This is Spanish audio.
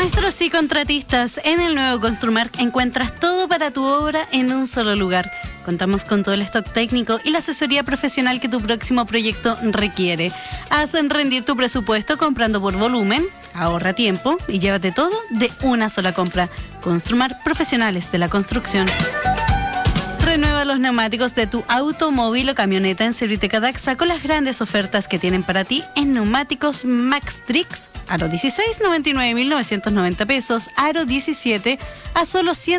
Maestros y contratistas, en el nuevo Construmark encuentras todo para tu obra en un solo lugar. Contamos con todo el stock técnico y la asesoría profesional que tu próximo proyecto requiere. Haz rendir tu presupuesto comprando por volumen, ahorra tiempo y llévate todo de una sola compra. Construmark, profesionales de la construcción. Renueva los neumáticos de tu automóvil o camioneta en Serviteca Daxa con las grandes ofertas que tienen para ti en neumáticos Maxtrix, aro 16, 99.990 pesos, aro 17 a solo 100